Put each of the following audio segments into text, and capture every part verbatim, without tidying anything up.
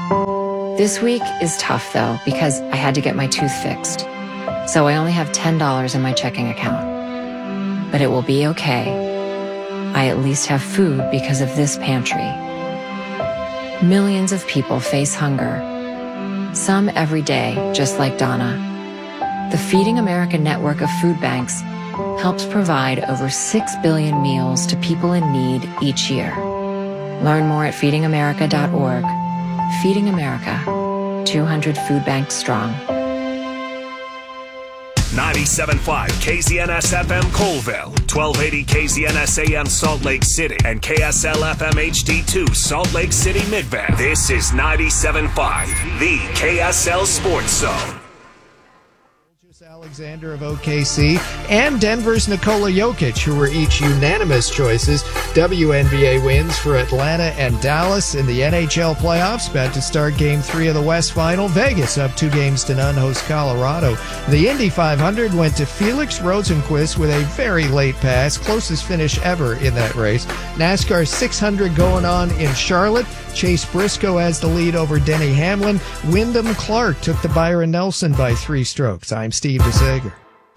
This week is tough, though, because I had to get my tooth fixed. So I only have ten dollars in my checking account. But it will be okay. I at least have food because of this pantry. Millions of people face hunger. Some every day, just like Donna. The Feeding America network of food banks helps provide over six billion meals to people in need each year. Learn more at feeding america dot org. Feeding America, two hundred food banks strong. ninety-seven point five K Z N S F M Colville, twelve eighty K Z N S A M Salt Lake City, and K S L F M H D two Salt Lake City Midvale. This is ninety-seven point five, the K S L Sports Zone. Alexander of O K C and Denver's Nikola Jokic, who were each unanimous choices. W N B A wins for Atlanta and Dallas in the N H L playoffs. About to start Game three of the West Final. Vegas up two games to none, hosts Colorado. The Indy five hundred went to Felix Rosenqvist with a very late pass, closest finish ever in that race. NASCAR six hundred going on in Charlotte. Chase Briscoe has the lead over Denny Hamlin. Wyndham Clark took the Byron Nelson by three strokes. I'm Steve DeSager.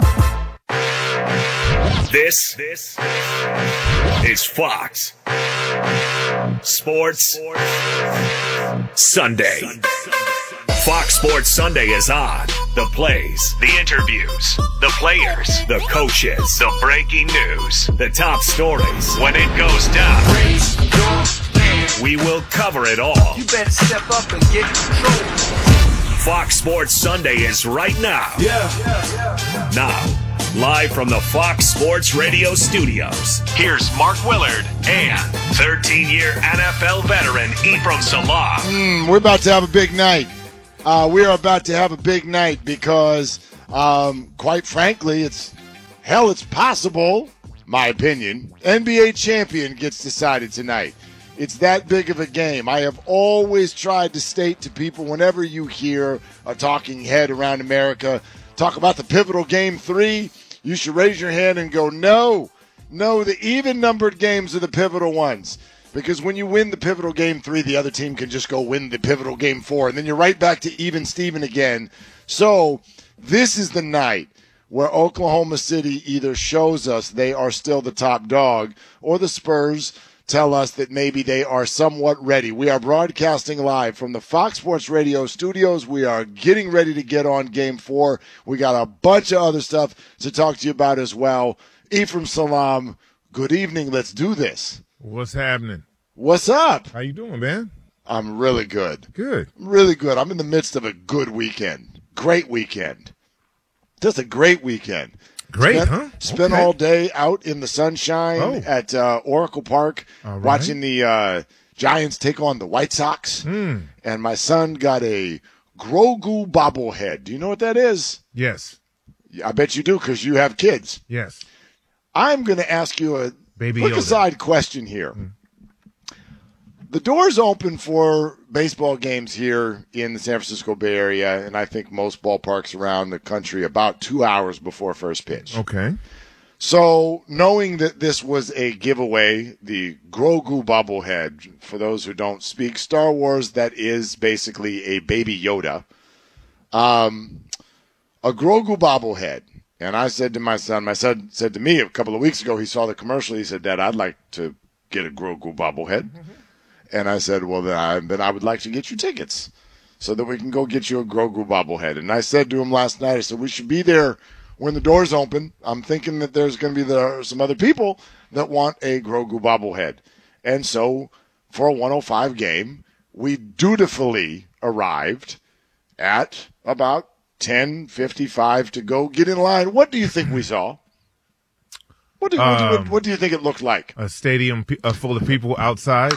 This, this is Fox Sports Sunday. Fox Sports Sunday is on. The plays, the interviews, the players, the coaches, the breaking news, the top stories. When it goes down, we will cover it all. You better step up and get control. Fox Sports Sunday is right now. Yeah. yeah, yeah. Now, live from the Fox Sports Radio studios, here's Mark Willard and thirteen-year N F L veteran Ephraim Salaam. Mm, we're about to have a big night. Uh, we are about to have a big night because, um, quite frankly, it's hell, it's possible, my opinion, N B A champion gets decided tonight. It's that big of a game. I have always tried to state to people whenever you hear a talking head around America talk about the pivotal game three, you should raise your hand and go, no, no, the even-numbered games are the pivotal ones. Because when you win the pivotal game three, the other team can just go win the pivotal game four, and then you're right back to even Steven again. So this is the night where Oklahoma City either shows us they are still the top dog, or the Spurs tell us that maybe they are somewhat ready. We are broadcasting live from the Fox Sports Radio studios. We are getting ready to get on game four. We got a bunch of other stuff to talk to you about as well. Ephraim Salaam, good evening. Let's do this. What's happening? What's up? How you doing, man? I'm really good. Good. Really good. I'm in the midst of a good weekend. Great weekend. Just a great weekend. Great, spent, huh? Spent okay. all day out in the sunshine oh. at uh, Oracle Park, right. watching the uh, Giants take on the White Sox. Mm. And my son got a Grogu bobblehead. Do you know what that is? Yes. I bet you do because you have kids. Yes. I'm going to ask you a Baby quick Yoda. aside question here. Mm. The doors open for baseball games here in the San Francisco Bay Area, and I think most ballparks around the country about two hours before first pitch. Okay. So knowing that this was a giveaway, the Grogu bobblehead, for those who don't speak Star Wars, that is basically a Baby Yoda. Um, a Grogu bobblehead. And I said to my son, my son said to me a couple of weeks ago, he saw the commercial, he said, Dad, I'd like to get a Grogu bobblehead. Mm-hmm. And I said, well, then I, then I would like to get you tickets so that we can go get you a Grogu bobblehead. And I said to him last night, I said, we should be there when the doors open. I'm thinking that there's going to be there some other people that want a Grogu bobblehead. And so for a one oh five game, we dutifully arrived at about ten fifty-five to go get in line. What do you think we saw? What do, what, do, what, what do you think it looked like? A stadium uh, full of people outside.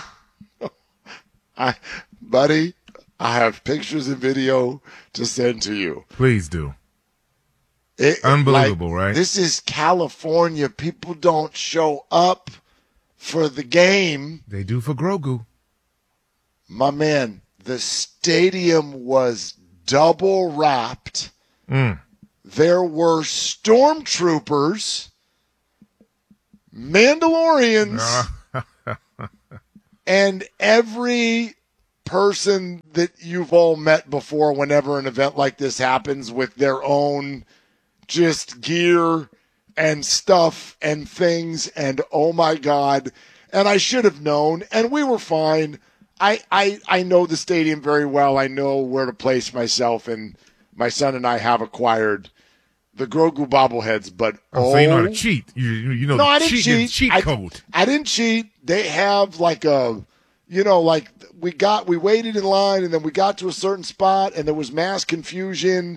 I, buddy, I have pictures and video to send to you. Please do. It, Unbelievable, like, right? This is California. People don't show up for the game. They do for Grogu. My man, the stadium was double wrapped. Mm. There were stormtroopers, Mandalorians, and every person that you've all met before whenever an event like this happens with their own just gear and stuff and things, and oh my God. And I should have known, and we were fine. I, I, I know the stadium very well. I know where to place myself, and my son and I have acquired the Grogu bobbleheads, but oh, oh, so you know how to cheat. You, you know no, the I didn't cheat, cheat. cheat I, code. I didn't cheat. They have like a, you know, like we got, we waited in line, and then we got to a certain spot, and there was mass confusion,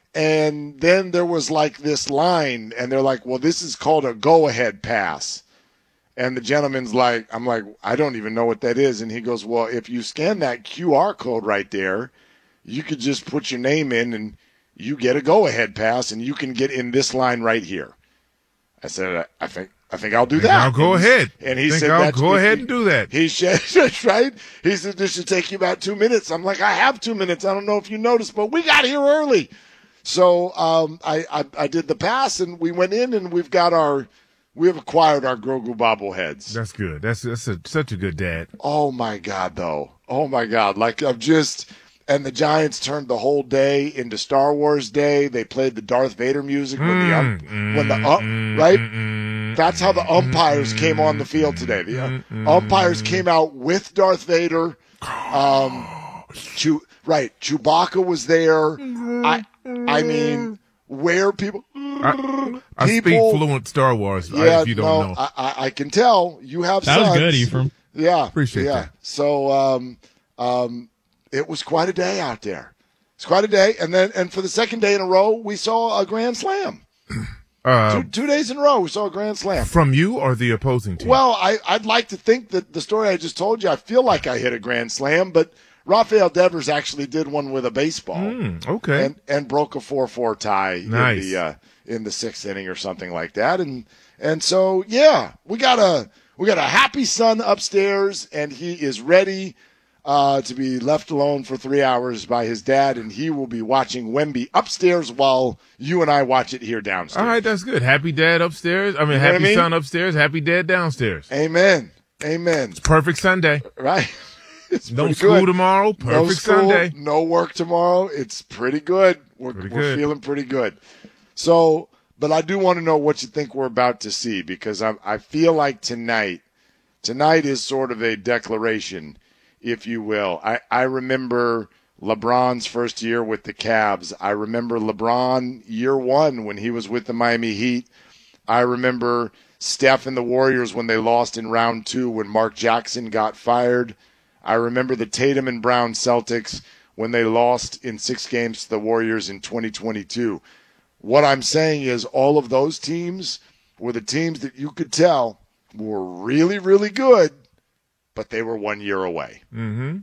and then there was like this line, and they're like, well, this is called a go-ahead pass. And the gentleman's like, I'm like, I don't even know what that is. And he goes, well, if you scan that Q R code right there, you could just put your name in and you get a go-ahead pass, and you can get in this line right here. I said, I think I think I'll do that. I'll go and ahead. And he think said, I'll that's, go he, ahead and do that. He said, right? He said, this should take you about two minutes. I'm like, I have two minutes. I don't know if you noticed, but we got here early. So um, I, I I did the pass, and we went in, and we've got our we have acquired our Grogu bobbleheads. That's good. That's that's a, such a good dad. Oh my God, though. Oh my God. Like I'm just, and the Giants turned the whole day into Star Wars Day. They played the Darth Vader music when the ump, when the ump, right? That's how the umpires came on the field today. The uh, umpires came out with Darth Vader. Um, Chew, right. Chewbacca was there. I I mean, where people I, I speak people fluent Star Wars. yeah, I, if you don't no, know, I, I I can tell you have That sons. was good, Ephraim. Yeah, Appreciate yeah. that. So, um, um, it was quite a day out there. It's quite a day, and then and for the second day in a row, we saw a grand slam. uh, two, two days in a row, we saw a grand slam. from you or the opposing team? Well, I I'd like to think that the story I just told you, I feel like I hit a grand slam, but Rafael Devers actually did one with a baseball. Mm, okay. and and broke a four four tie Nice. in the uh, in the sixth inning or something like that. And and so yeah, we got a we got a happy son upstairs, and he is ready uh, to be left alone for three hours by his dad, and he will be watching Wemby upstairs while you and I watch it here downstairs. All right, that's good. Happy dad upstairs. I mean, You know happy what I mean? son upstairs. Happy dad downstairs. Amen. Amen. Perfect Sunday. Right. It's No pretty school good. tomorrow. Perfect no school, Sunday. No work tomorrow. It's pretty good. We're, Pretty we're good. feeling pretty good. So, but I do want to know what you think we're about to see, because I, I feel like tonight, tonight is sort of a declaration, if you will. I, I remember LeBron's first year with the Cavs. I remember LeBron year one when he was with the Miami Heat. I remember Steph and the Warriors when they lost in round two when Mark Jackson got fired. I remember the Tatum and Brown Celtics when they lost in six games to the Warriors in twenty twenty-two. What I'm saying is all of those teams were the teams that you could tell were really, really good, but they were one year away. Mm-hmm.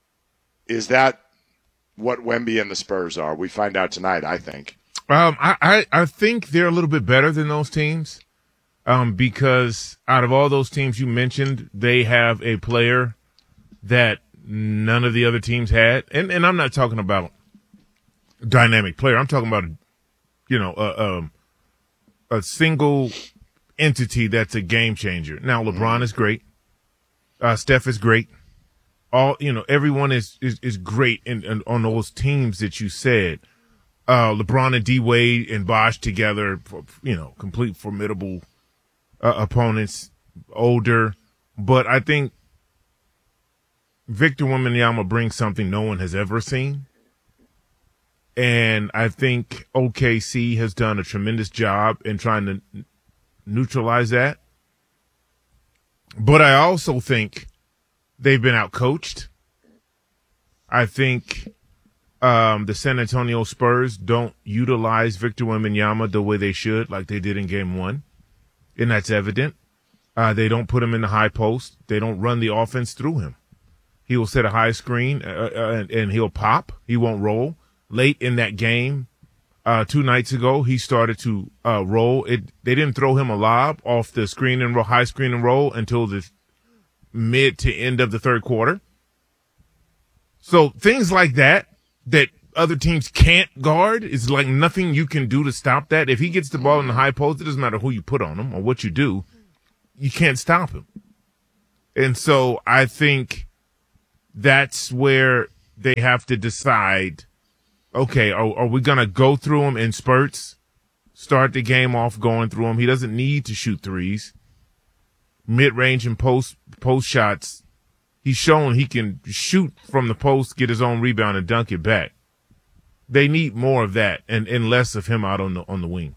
Is that what Wemby and the Spurs are? We find out tonight, I think. Um, I, I, I think they're a little bit better than those teams, um, because out of all those teams you mentioned, they have a player that none of the other teams had. And, and I'm not talking about dynamic player. I'm talking about, you know, a, um, a single entity that's a game changer. Now, LeBron is great. Uh, Steph is great. All, you know, everyone is, is, is great in, in, on those teams that you said. Uh, LeBron and D Wade and Bosh together, you know, complete formidable uh, opponents, older. But I think Victor Wembanyama brings something no one has ever seen. And I think O K C has done a tremendous job in trying to n- neutralize that. But I also think they've been outcoached. I think um, the San Antonio Spurs don't utilize Victor Wembanyama the way they should, like they did in game one. And that's evident. Uh, they don't put him in the high post. They don't run the offense through him. He will set a high screen uh, uh, and, and he'll pop. He won't roll. Late in that game, uh, two nights ago, he started to uh, roll. It. They didn't throw him a lob off the screen and roll, high screen and roll until the mid to end of the third quarter. So things like that, that other teams can't guard, is like nothing you can do to stop that. If he gets the ball in the high post, it doesn't matter who you put on him or what you do. You can't stop him. And so I think that's where they have to decide, okay, are, are we going to go through him in spurts, start the game off going through him? He doesn't need to shoot threes. Mid-range and post post shots, he's shown he can shoot from the post, get his own rebound, and dunk it back. They need more of that and, and less of him out on the on the wing.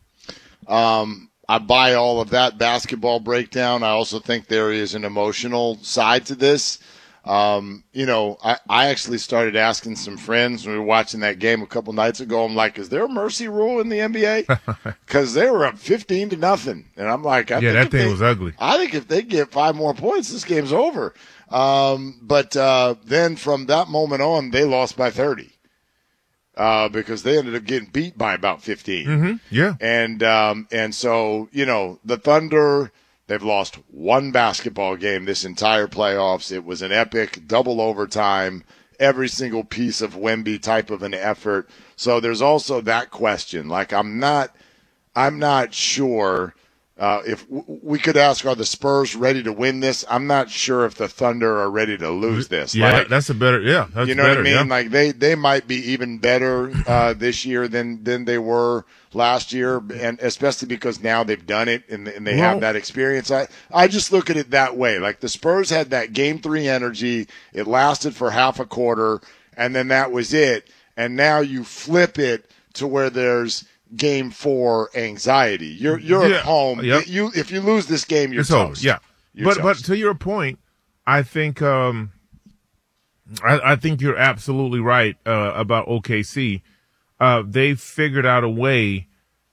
Um, I buy all of that basketball breakdown. I also think there is an emotional side to this. Um, you know, I, I actually started asking some friends when we were watching that game a couple nights ago. I'm like, is there a mercy rule in the N B A? Because they were up fifteen to nothing. And I'm like, I yeah, think that if thing they, was ugly. I think if they get five more points, this game's over. Um, but uh, then from that moment on, they lost by thirty. Uh, because they ended up getting beat by about fifteen. Mm-hmm. Yeah. And, um, and so, you know, the Thunder, they've lost one basketball game this entire playoffs. It was an epic double overtime, every single piece of Wemby type of an effort. So there's also that question. Like, I'm not, I'm not sure, uh, if w- we could ask, are the Spurs ready to win this? I'm not sure if the Thunder are ready to lose this. Yeah, like, that's a better, yeah. That's you know better, what I mean? yeah. Like they, they might be even better, uh, this year than, than they were last year. And especially because now they've done it and, and they Well, have that experience. I, I just look at it that way. Like the Spurs had that game three energy. It lasted for half a quarter and then that was it. And now you flip it to where there's game four anxiety. You're, you're Yeah, at home. yep. You, if you lose this game, you're It's over, toast. yeah. You're But but toast. to your point, I think um, I, I think you're absolutely right uh, about O K C. Uh, they've figured out a way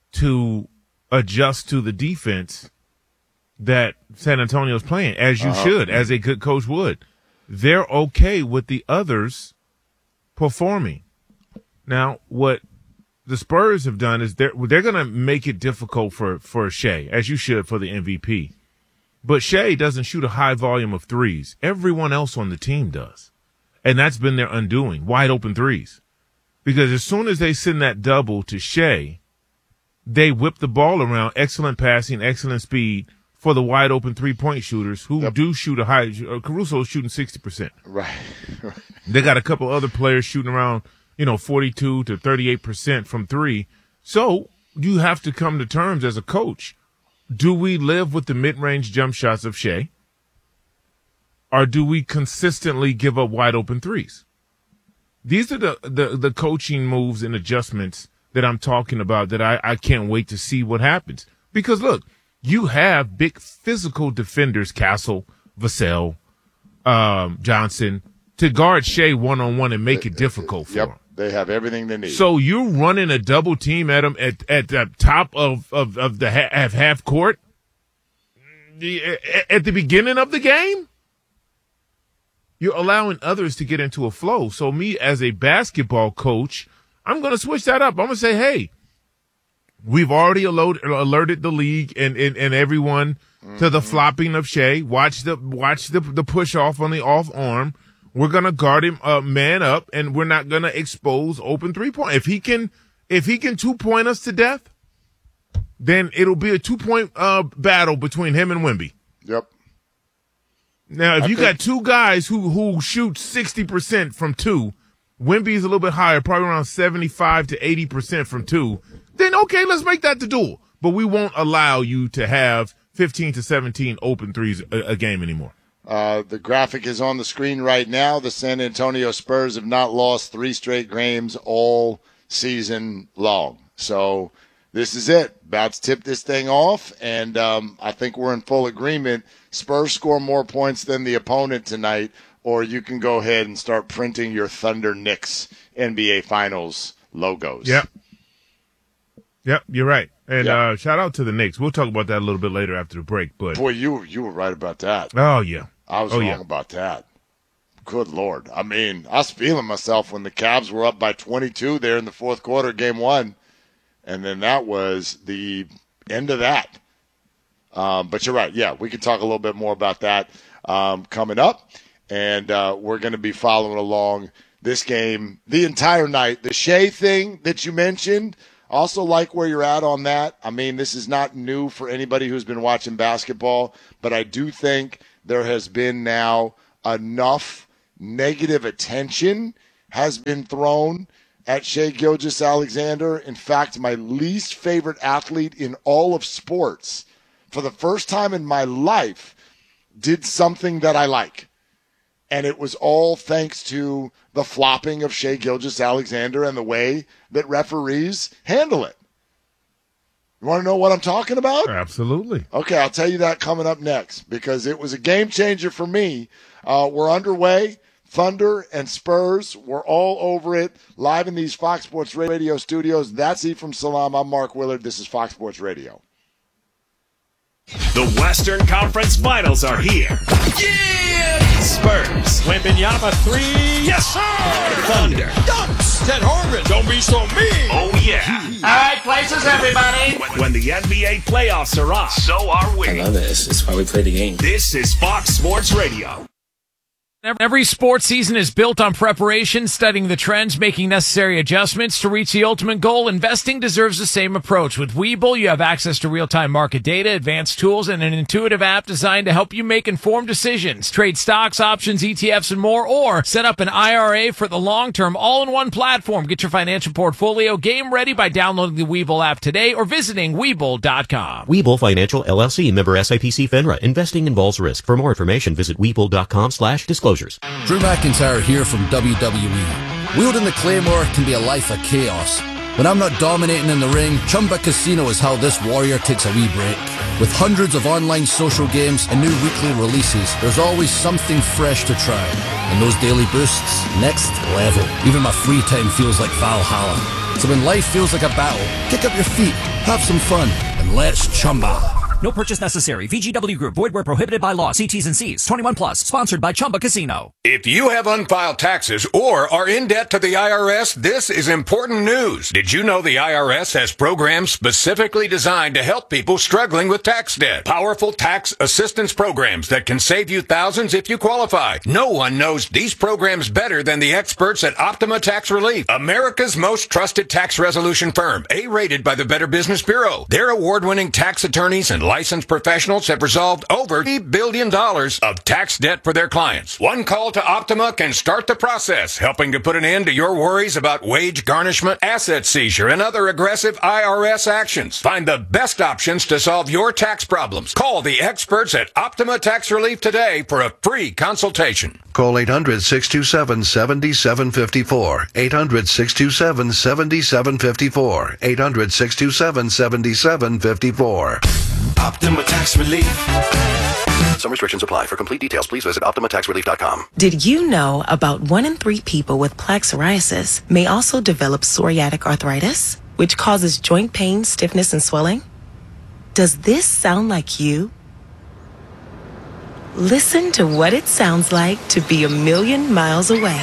to adjust to the defense that San Antonio's playing, as you Uh-huh. should, as a good coach would. They're okay with the others performing. Now, what the Spurs have done is they're they're going to make it difficult for for Shea, as you should for the M V P. But Shea doesn't shoot a high volume of threes. Everyone else on the team does. And that's been their undoing, wide open threes. Because as soon as they send that double to Shea, they whip the ball around, excellent passing, excellent speed for the wide open three-point shooters who Yep. do shoot a high. Uh, Caruso's shooting sixty percent. Right. They got a couple other players shooting around, you know, forty-two to thirty-eight percent from three. So you have to come to terms as a coach. Do we live with the mid-range jump shots of Shea? Or do we consistently give up wide open threes? These are the, the, the coaching moves and adjustments that I'm talking about that I, I can't wait to see what happens. Because look, you have big physical defenders, Castle, Vassell, um, Johnson, to guard Shea one-on-one and make it difficult for Yep. him. They have everything they need. So you're running a double team at him at, at the top of, of, of the ha- half, half court the, at the beginning of the game? You're allowing others to get into a flow. So me as a basketball coach, I'm going to switch that up. I'm going to say, hey, we've already alert, alerted the league and, and, and everyone mm-hmm. to the flopping of Shea. Watch the watch the, the push off on the off arm. We're going to guard him uh, man up, and we're not going to expose open three-point. If he can if he can two-point us to death, then it'll be a two-point uh, battle between him and Wemby. Yep. Now, if I you think- got two guys who, who shoot sixty percent from two, Wemby's a little bit higher, probably around seventy-five to eighty percent from two, then okay, let's make that the duel. But we won't allow you to have fifteen to seventeen open threes a, a game anymore. Uh, the graphic is on the screen right now. The San Antonio Spurs have not lost three straight games all season long. So this is it. About to tip this thing off, and um, I think we're in full agreement. Spurs score more points than the opponent tonight, or you can go ahead and start printing your Thunder Knicks N B A Finals logos. Yep. Yep, you're right. And Yep. uh, shout out to the Knicks. We'll talk about that a little bit later after the break. But Boy, you you were right about that. oh yeah, I was oh wrong yeah. about that. Good Lord. I mean, I was feeling myself when the Cavs were up by twenty-two there in the fourth quarter, game one. And then that was the end of that. Um, but you're right. Yeah, we can talk a little bit more about that um, coming up. And uh, we're going to be following along this game the entire night. The Shea thing that you mentioned, also like where you're at on that. I mean, this is not new for anybody who's been watching basketball, but I do think there has been now enough negative attention has been thrown at Shai Gilgeous-Alexander. In fact, my least favorite athlete in all of sports, for the first time in my life, did something that I like. And it was all thanks to the flopping of Shai Gilgeous-Alexander and the way that referees handle it. You want to know what I'm talking about? Absolutely. Okay, I'll tell you that coming up next because it was a game changer for me. Uh, we're underway. Thunder and Spurs, we're all over it. Live in these Fox Sports Radio studios. That's Ephraim Salam. I'm Mark Willard. This is Fox Sports Radio. The Western Conference Finals are here. Yeah! Spurs. Wembanyama three. Yes, sir! Thunder. Dunks. Ted Horvath. Don't be so mean. Oh, yeah. All right, places, everybody. When, when the N B A playoffs are on, so are we. I love this. It's why we play the game. This is Fox Sports Radio. Every sports season is built on preparation, studying the trends, making necessary adjustments to reach the ultimate goal. Investing deserves the same approach. With Webull, you have access to real-time market data, advanced tools, and an intuitive app designed to help you make informed decisions. Trade stocks, options, E T Fs, and more, or set up an I R A for the long-term all-in-one platform. Get your financial portfolio game ready by downloading the Webull app today or visiting Webull dot com. Webull Financial, L L C, member S I P C FINRA. Investing involves risk. For more information, visit Webull dot com slash disclosures. Drew McIntyre here from W W E. Wielding the Claymore can be a life of chaos. When I'm not dominating in the ring, Chumba Casino is how this warrior takes a wee break. With hundreds of online social games and new weekly releases, there's always something fresh to try. And those daily boosts, next level. Even my free time feels like Valhalla. So when life feels like a battle, kick up your feet, have some fun, and let's Chumba. No purchase necessary. V G W Group. Void where prohibited by law. See T's and C's. twenty-one plus. Sponsored by Chumba Casino. If you have unfiled taxes or are in debt to the I R S, this is important news. Did you know the I R S has programs specifically designed to help people struggling with tax debt? Powerful tax assistance programs that can save you thousands if you qualify. No one knows these programs better than the experts at Optima Tax Relief, America's most trusted tax resolution firm, A-rated by the Better Business Bureau. Their award-winning tax attorneys and licensed professionals have resolved over three billion dollars of tax debt for their clients. One call to Optima can start the process, helping to put an end to your worries about wage garnishment, asset seizure, and other aggressive I R S actions. Find the best options to solve your tax problems. Call the experts at Optima Tax Relief today for a free consultation. Call eight hundred, six two seven, seven seven five four. eight hundred, six two seven, seven seven five four. eight hundred, six two seven, seven seven five four. Optima Tax Relief. Some restrictions apply. For complete details, please visit Optima Tax Relief dot com. Did you know about one in three people with plaque psoriasis may also develop psoriatic arthritis, which causes joint pain, stiffness, and swelling? Does this sound like you? Listen to what it sounds like to be a million miles away.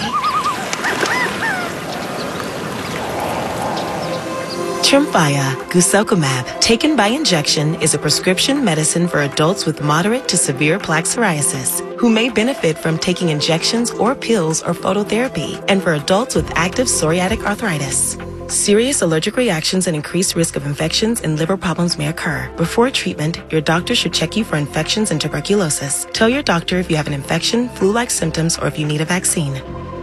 Tremfya guselkumab, taken by injection, is a prescription medicine for adults with moderate to severe plaque psoriasis who may benefit from taking injections or pills or phototherapy, and for adults with active psoriatic arthritis. Serious allergic reactions and increased risk of infections and liver problems may occur. Before treatment, your doctor should check you for infections and tuberculosis. Tell your doctor if you have an infection, flu-like symptoms, or if you need a vaccine.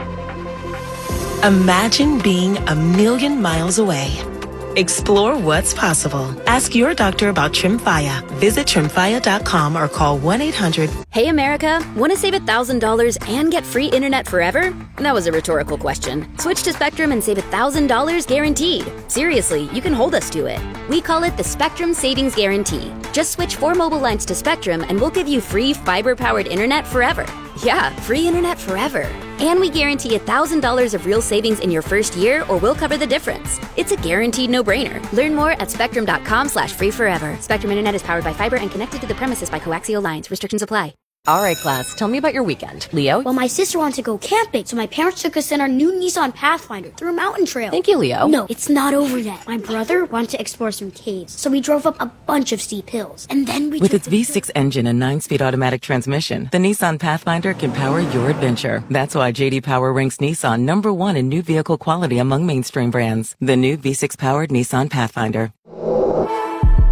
Imagine being a million miles away. Explore what's possible. Ask your doctor about Tremfya. Visit Tremfya dot com or call one eight hundred. Hey America, want to save one thousand dollars and get free internet forever? That was a rhetorical question. Switch to Spectrum and save one thousand dollars guaranteed. Seriously, you can hold us to it. We call it the Spectrum Savings Guarantee. Just switch four mobile lines to Spectrum and we'll give you free fiber-powered internet forever. Yeah, free internet forever. And we guarantee one thousand dollars of real savings in your first year or we'll cover the difference. It's a guaranteed no-brainer. Learn more at spectrum dot com slash free forever. Spectrum Internet is powered by fiber and connected to the premises by coaxial lines. Restrictions apply. All right, class, tell me about your weekend. Leo? Well, my sister wanted to go camping, so my parents took us in our new Nissan Pathfinder through a mountain trail. Thank you, Leo. No, it's not over yet. My brother wanted to explore some caves, so we drove up a bunch of steep hills. And then we With its V six engine and nine-speed automatic transmission, the Nissan Pathfinder can power your adventure. That's why J D Power ranks Nissan number one in new vehicle quality among mainstream brands. The new V six-powered Nissan Pathfinder.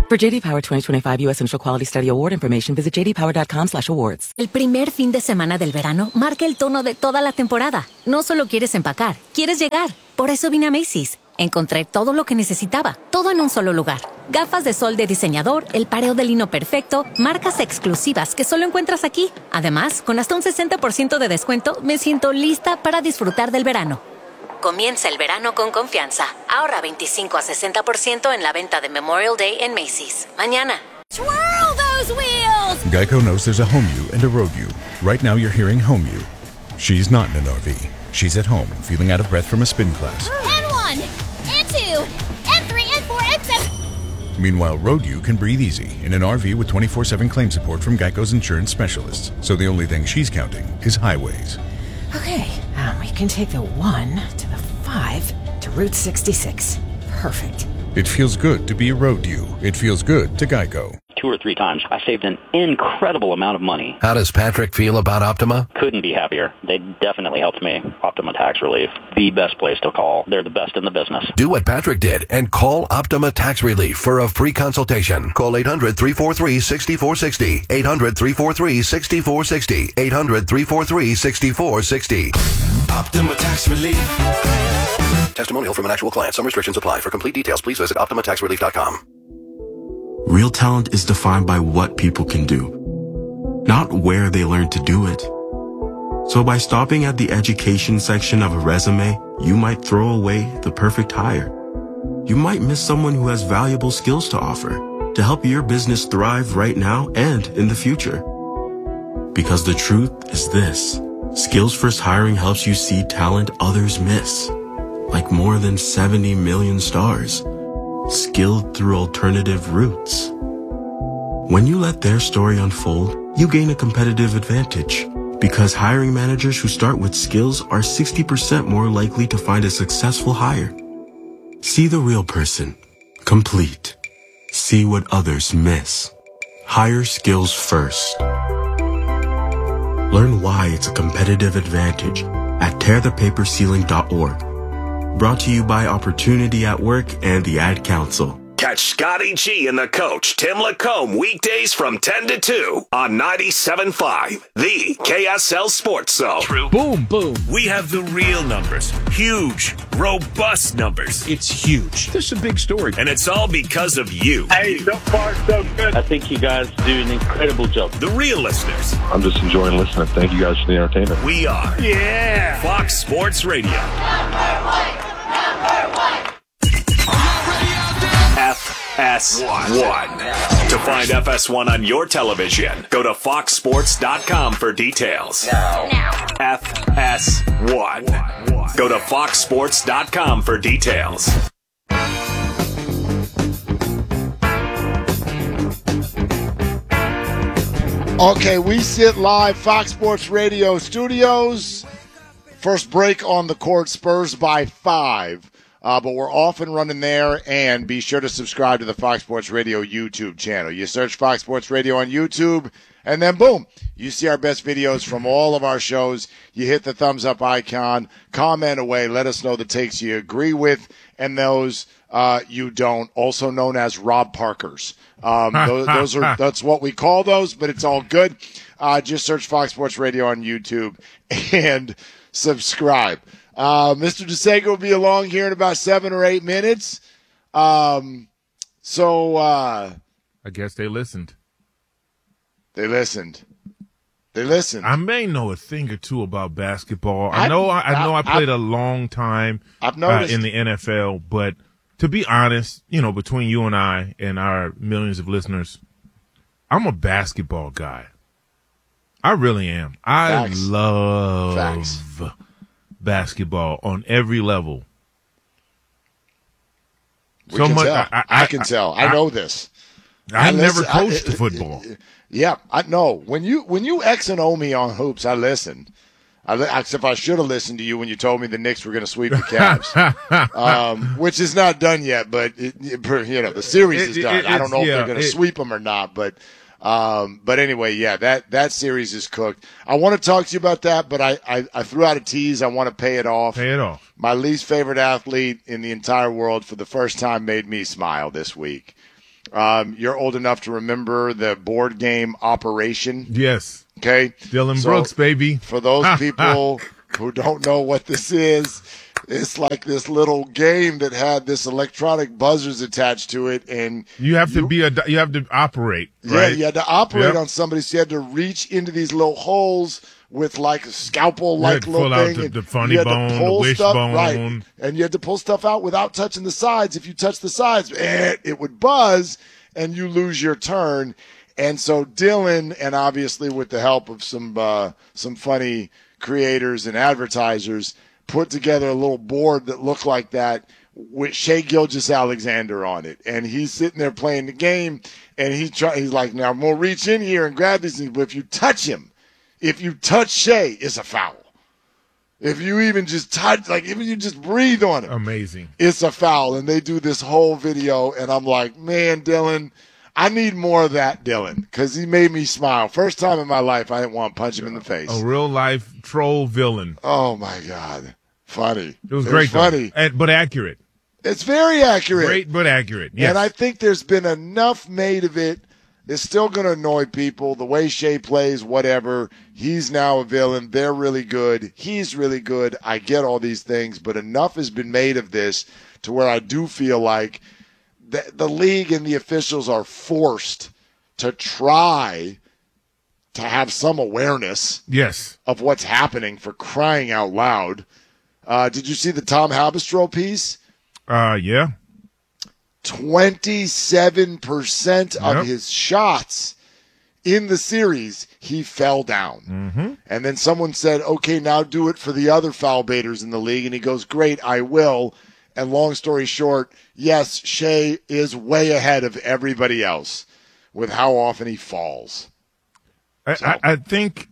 For J D Power twenty twenty-five U S Initial Quality Study Award information, visit j d power dot com slash awards. El primer fin de semana del verano marca el tono de toda la temporada. No solo quieres empacar, quieres llegar. Por eso vine a Macy's. Encontré todo lo que necesitaba, todo en un solo lugar. Gafas de sol de diseñador, el pareo de lino perfecto, marcas exclusivas que solo encuentras aquí. Además, con hasta un sesenta por ciento de descuento, me siento lista para disfrutar del verano. Comienza el verano con confianza. Ahorra veinticinco a sesenta por ciento en la venta de Memorial Day en Macy's. Mañana. Twirl those wheels! Geico knows there's a home you and a road you. Right now you're hearing home you. She's not in an R V. She's at home, feeling out of breath from a spin class. And one, and two, and three, and four, and seven. Meanwhile, road you can breathe easy in an R V with twenty-four seven claim support from Geico's insurance specialists. So the only thing she's counting is highways. Okay, um, we can take the one to the five to Route sixty-six. Perfect. It feels good to be a road you. It feels good to Geico. Two or three times. I saved an incredible amount of money. How does Patrick feel about Optima? Couldn't be happier. They definitely helped me. Optima Tax Relief. The best place to call. They're the best in the business. Do what Patrick did and call Optima Tax Relief for a free consultation. Call eight hundred, three four three, six four six zero. eight hundred, three four three, six four six zero. eight hundred, three four three, six four six zero. Optima Tax Relief. Testimonial from an actual client. Some restrictions apply. For complete details, please visit optima tax relief dot com. Real talent is defined by what people can do, not where they learn to do it. So by stopping at the education section of a resume, you might throw away the perfect hire. You might miss someone who has valuable skills to offer to help your business thrive right now and in the future. Because the truth is this: Skills First Hiring helps you see talent others miss, like more than seventy million stars, skilled through alternative routes. When you let their story unfold, you gain a competitive advantage, because hiring managers who start with skills are sixty percent more likely to find a successful hire. See the real person, complete. See what others miss. Hire skills first. Learn why it's a competitive advantage at tear the paper ceiling dot org. Brought to you by Opportunity at Work and the Ad Council. Catch Scotty G and the coach, Tim Lacombe, weekdays from ten to two on ninety-seven point five, the K S L Sports Zone. True. Boom, boom. We have the real numbers. Huge, robust numbers. It's huge. This is a big story. And it's all because of you. Hey, so far, so good. I think you guys do an incredible job. The real listeners. I'm just enjoying listening. Thank you guys for the entertainment. We are. Yeah. Fox Sports Radio. Number one, number one. F S one. To find F S one on your television, go to fox sports dot com for details. Now. Now. F S one. Go to fox sports dot com for details. Okay, we sit live, Fox Sports Radio studios. First break on the court, Spurs by five. Uh, but we're off and running there, and be sure to subscribe to the Fox Sports Radio YouTube channel. You search Fox Sports Radio on YouTube, and then boom, you see our best videos from all of our shows. You hit the thumbs up icon, comment away, let us know the takes you agree with and those uh, you don't, also known as Rob Parkers. Um, those, those are that's what we call those, but it's all good. Uh, just search Fox Sports Radio on YouTube and subscribe. Uh, Mister DeSega will be along here in about seven or eight minutes. Um, so uh, I guess they listened. They listened. They listened. I may know a thing or two about basketball. I know. I, I know. I played I've, a long time I've noticed. Uh, in the N F L, but to be honest, you know, between you and I and our millions of listeners, I'm a basketball guy. I really am. I Facts. love. Facts. basketball on every level. We so can much tell. I, I, I can tell. I, I know this. I, I never listen, coached I, football. Yeah, I know. When you when you X and O me on hoops, I listened. I, except I should have listened to you when you told me the Knicks were going to sweep the Cavs, um, which is not done yet. But it, it, you know the series it, is done. It, I don't know yeah, if they're going to it, sweep them or not, but. Um, but anyway, yeah, that, that series is cooked. I want to talk to you about that, but I, I, I threw out a tease. I want to pay it off. Pay it off. My least favorite athlete in the entire world for the first time made me smile this week. Um, you're old enough to remember the board game Operation. Yes. Okay. Dylan So, Brooks, baby. For those people who don't know what this is, it's like this little game that had this electronic buzzers attached to it, and You have to be a. You have to operate. yeah, Right? you had to operate Yep. on somebody, so you had to reach into these little holes with like a scalpel-like You had to little pull out thing. the- and the funny you had to bone, the pull stuff, right, wishbone. and you had to pull stuff out without touching the sides. If you touch the sides, eh, it would buzz, and you lose your turn. And so Dylan, and obviously with the help of some uh, some funny creators and advertisers, put together a little board that looked like that with Shea Gilgeous-Alexander on it. And he's sitting there playing the game, and he try, he's like, now I'm going to reach in here and grab these things. But if you touch him, if you touch Shea, it's a foul. If you even just touch, like even you just breathe on him, Amazing. it's a foul. And they do this whole video, and I'm like, man, Dylan, I need more of that, Dylan, because he made me smile. First time in my life I didn't want to punch him in the face. A real life troll villain. Oh, my God. Funny. It was great, though. funny. And, but accurate. It's very accurate. Great, but accurate. Yes. And I think there's been enough made of it. It's still going to annoy people. The way Shea plays, whatever. He's now a villain. They're really good. He's really good. I get all these things, but enough has been made of this to where I do feel like the, the league and the officials are forced to try to have some awareness Yes. of what's happening, for crying out loud. Uh, did you see the Tom Habistro piece? Uh, yeah. twenty-seven percent of Yep. his shots in the series, he fell down. Mm-hmm. And then someone said, okay, now do it for the other foul baiters in the league. And he goes, great, I will. And long story short, yes, Shea is way ahead of everybody else with how often he falls. I, So- I, I think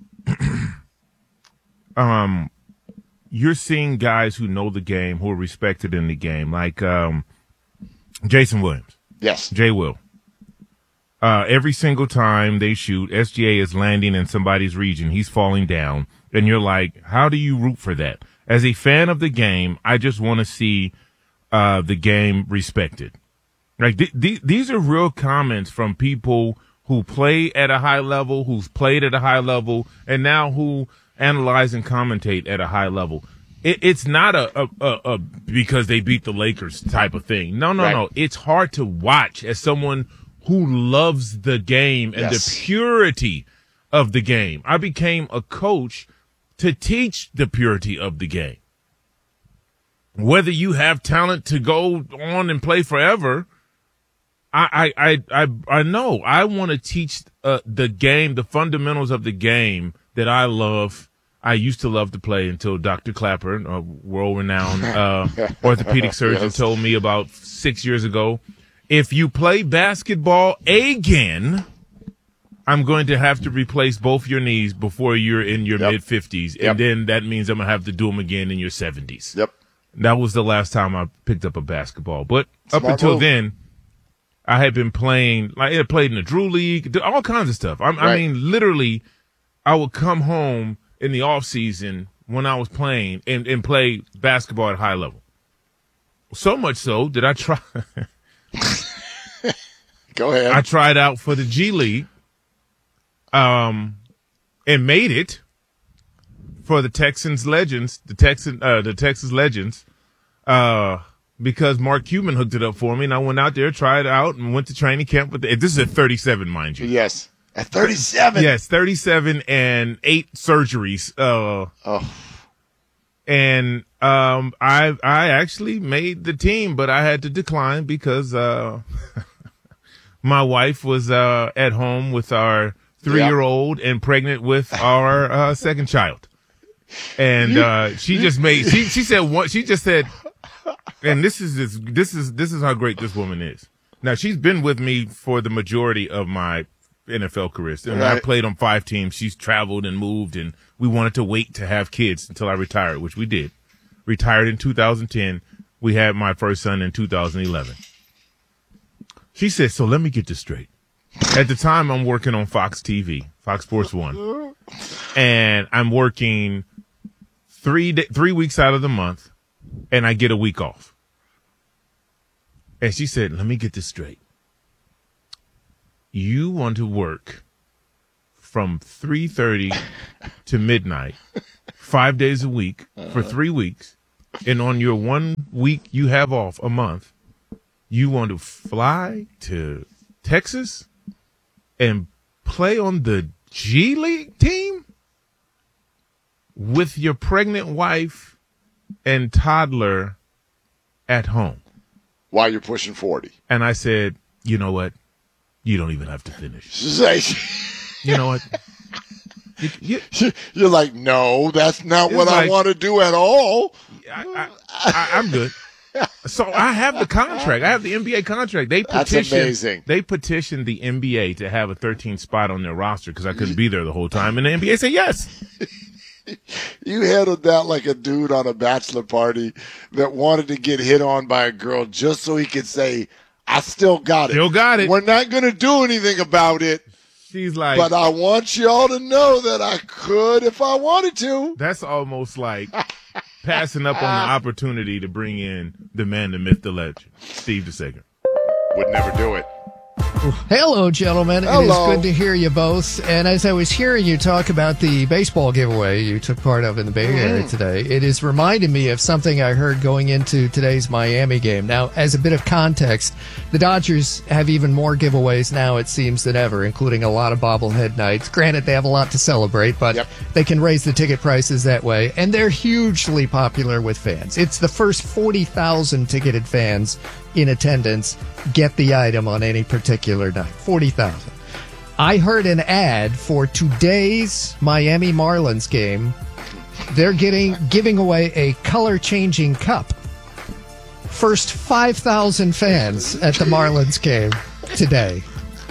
um, you're seeing guys who know the game, who are respected in the game, like um, Jason Williams. Yes. Jay Will. Uh, every single time they shoot, S G A is landing in somebody's region. He's falling down. And you're like, how do you root for that? As a fan of the game, I just want to see uh, the game respected. Like th- th- these are real comments from people who play at a high level, who's played at a high level, and now who analyze and commentate at a high level. It, it's not a, a, a, a because they beat the Lakers type of thing. No, no, Right. no. It's hard to watch as someone who loves the game and Yes. the purity of the game. I became a coach to teach the purity of the game. Whether you have talent to go on and play forever, I, I, I, I, I know I want to teach uh, the game, the fundamentals of the game that I love. I used to love to play until Doctor Clapper, a world-renowned uh, orthopedic surgeon, Yes. told me about six years ago, if you play basketball again, I'm going to have to replace both your knees before you're in your Yep. mid-fifties, Yep. and then that means I'm going to have to do them again in your seventies. Yep. That was the last time I picked up a basketball. But up Smart until move. then, I had been playing, like I had played in the Drew League, did all kinds of stuff. I, I Right. mean, literally, I would come home in the off season when I was playing and, and play basketball at a high level. So much so that I try, Go ahead. I tried out for the G League, um, and made it for the Texans Legends, the Texan, uh, the Texas Legends, uh, because Mark Cuban hooked it up for me, and I went out there, tried it out, and went to training camp with the, this is at thirty-seven, mind you. Yes. At thirty-seven. Yes, thirty-seven and eight surgeries. Uh, Oh. and um, I I actually made the team, but I had to decline because uh, my wife was uh, at home with our three-year-old and pregnant with our uh, second child, and uh, she just made she she said one she just said, and this is this this is this is how great this woman is. Now she's been with me for the majority of my N F L career. And I Right. played on five teams. She's traveled and moved, and we wanted to wait to have kids until I retired, which we did. Retired in two thousand ten. We had my first son in two thousand eleven. She said, so let me get this straight. At the time, I'm working on Fox T V, Fox Sports One, and I'm working three day, three weeks out of the month, and I get a week off. And she said, let me get this straight. you want to work from three thirty to midnight, five days a week for three weeks, and on your one week you have off a month, you want to fly to Texas and play on the G League team with your pregnant wife and toddler at home while you're pushing forty. And I said, you know what? You don't even have to finish. You know what? You, you, You're like, no, that's not what like, I want to do at all. I, I, I, I'm good. So I have the contract. I have the N B A contract. They That's petitioned, amazing. They petitioned the N B A to have a thirteenth spot on their roster because I couldn't be there the whole time. And the N B A said yes. You handled that like a dude on a bachelor party that wanted to get hit on by a girl just so he could say, I still got it. Still got it. We're not going to do anything about it. She's like, but I want y'all to know that I could if I wanted to. That's almost like passing up on the opportunity to bring in the man, the myth, the legend, Steve DeSager. Would never do it. Hello, gentlemen. Hello. It is good to hear you both. And as I was hearing you talk about the baseball giveaway you took part of in the Bay Area Mm. today, it is reminding me of something I heard going into today's Miami game. Now, as a bit of context, the Dodgers have even more giveaways now, it seems, than ever, including a lot of bobblehead nights. Granted, they have a lot to celebrate, but Yep. they can raise the ticket prices that way. And they're hugely popular with fans. It's the first forty thousand ticketed fans in attendance get the item on any particular night. forty thousand. I heard an ad for today's Miami Marlins game. They're getting giving away a color-changing cup. First five thousand fans at the Marlins game today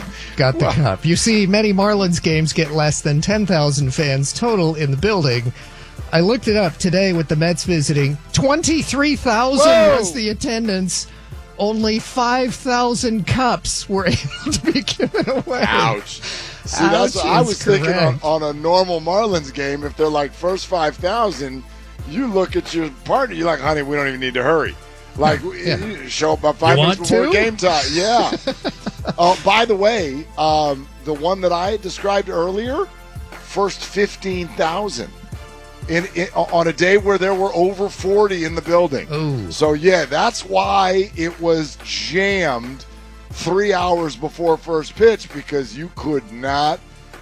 got the cup. You see, many Marlins games get less than ten thousand fans total in the building. I looked it up today with the Mets visiting. twenty-three thousand Whoa! was the attendance. Only five thousand cups were able to be given away. Ouch. See, Ouch that's what I is was thinking on, correct. on a normal Marlins game. If they're like first five thousand, you look at your partner, you're like, honey, we don't even need to hurry. Like, Yeah. you show up about five You minutes want before to? game time. Yeah. Oh, by the way, um, the one that I described earlier, first fifteen thousand. In, in on a day where there were over forty in the building. Ooh. So yeah, that's why it was jammed three hours before first pitch, because you could not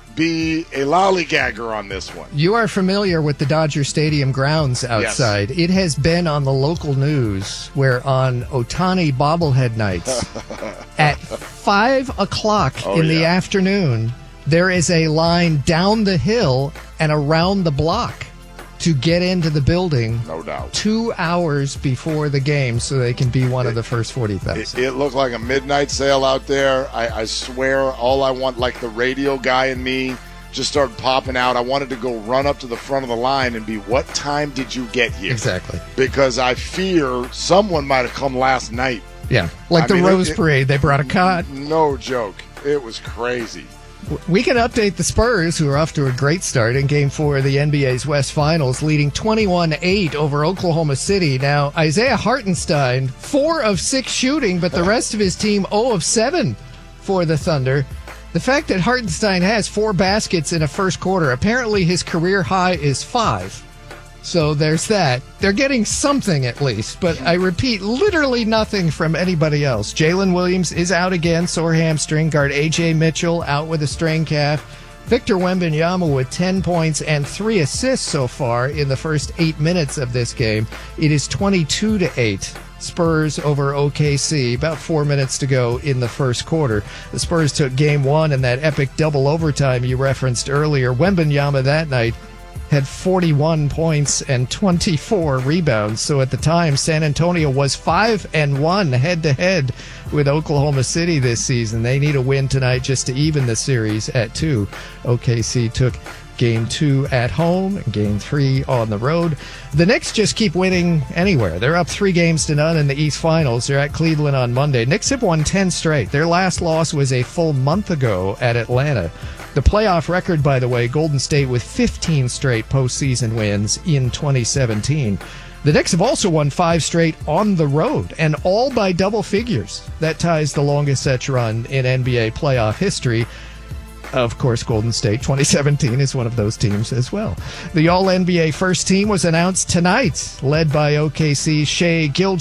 be a lollygagger on this one. You are familiar with the Dodger Stadium grounds outside. It has been on the local news where on Ohtani bobblehead nights at five o'clock Oh, in the yeah. afternoon, there is a line down the hill and around the block to get into the building No doubt. two hours before the game so they can be one of the first forty It, thousand. it looked like a midnight sale out there. I, I swear, all I want, like the radio guy in me, just started popping out. I wanted to go run up to the front of the line and be, what time did you get here? Exactly. Because I fear someone might have come last night. Yeah. Like I the mean, Rose it- it- Parade, they brought a cot. No joke. It was crazy. We can update the Spurs, who are off to a great start in Game four of the N B A's West Finals, leading twenty-one eight over Oklahoma City. Now, Isaiah Hartenstein, four of six shooting, but the rest of his team zero of seven for the Thunder. The fact that Hartenstein has four baskets in a first quarter, apparently his career high is five. So there's that. They're getting something at least, but I repeat, literally nothing from anybody else. Jalen Williams is out again, sore hamstring. Guard A J Mitchell out with a strained calf. Victor Wembanyama with ten points and three assists so far in the first eight minutes of this game. It is twenty-two to eight. Spurs over O K C. About four minutes to go in the first quarter. The Spurs took game one in that epic double overtime you referenced earlier. Wembanyama that night had forty-one points and twenty-four rebounds. So at the time, San Antonio was five and one head to head with Oklahoma City this season. They need a win tonight just to even the series at two. O K C took game two at home and game three on the road. The Knicks just keep winning anywhere. They're up three games to none in the East Finals. They're at Cleveland on Monday. Knicks have won ten straight. Their last loss was a full month ago at Atlanta. The playoff record, by the way, Golden State with fifteen straight postseason wins in twenty seventeen. The Knicks have also won five straight on the road, and all by double figures. That ties the longest such run in N B A playoff history. Of course, Golden State twenty seventeen is one of those teams as well. The All N B A first team was announced tonight, led by O K C's Shai Gilgeous.